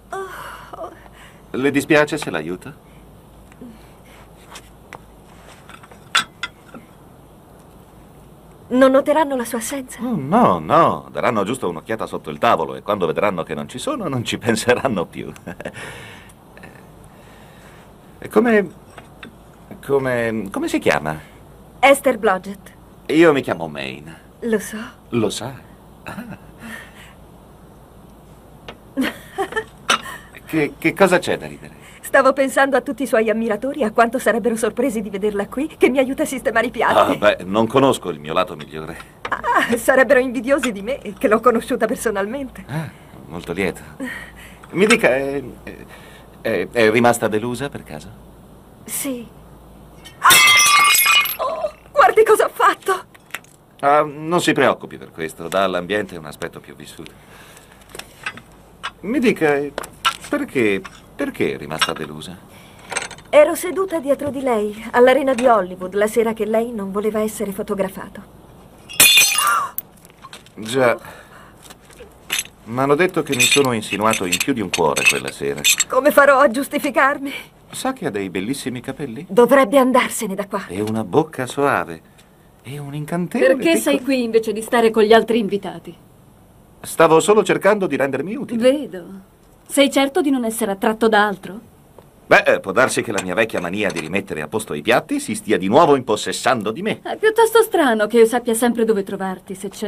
Le dispiace se l'aiuto? Non noteranno la sua assenza? Oh, no, no, daranno giusto un'occhiata sotto il tavolo e quando vedranno che non ci sono non ci penseranno più. Come si chiama? Esther Blodgett. Io mi chiamo Maine. Lo so. Lo sa? Ah. Che cosa c'è da ridere? Stavo pensando a tutti i suoi ammiratori e a quanto sarebbero sorpresi di vederla qui, che mi aiuta a sistemare i piatti. Ah, beh, non conosco il mio lato migliore. Ah, sarebbero invidiosi di me, che l'ho conosciuta personalmente. Ah, molto lieto. Mi dica, è rimasta delusa per caso? Sì. Oh, guardi cosa ho fatto! Ah, non si preoccupi per questo, dà all'ambiente un aspetto più vissuto. Mi dica, perché è rimasta delusa? Ero seduta dietro di lei, all'Arena di Hollywood, la sera che lei non voleva essere fotografato. Già. M'hanno detto che mi sono insinuato in più di un cuore quella sera. Come farò a giustificarmi? Sa che ha dei bellissimi capelli? Dovrebbe andarsene da qua. E una bocca soave. E un incantevole Perché sei qui invece di stare con gli altri invitati? Stavo solo cercando di rendermi utile. Vedo. Sei certo di non essere attratto da altro? Beh, può darsi che la mia vecchia mania di rimettere a posto i piatti si stia di nuovo impossessando di me. È piuttosto strano che io sappia sempre dove trovarti se c'è